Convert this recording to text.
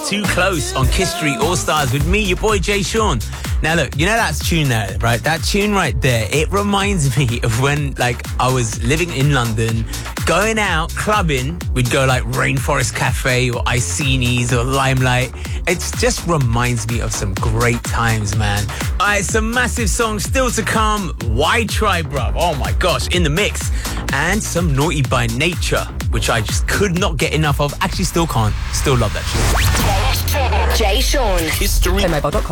Too Close on Kiss Street All Stars with me, your boy Jay Sean. Now look, you know that tune there, right? That tune right there, it reminds me of when I was living in London, going out clubbing. We'd go Rainforest Cafe or Icini's or Limelight. It just reminds me of some great times, man. Alright, some massive songs still to come. Why Try, bruv? Oh my gosh, in the mix. And some Naughty by Nature, which I just could not get enough of. Actually, still can't. Still love that shit. Jay Sean. History. Mobile.com.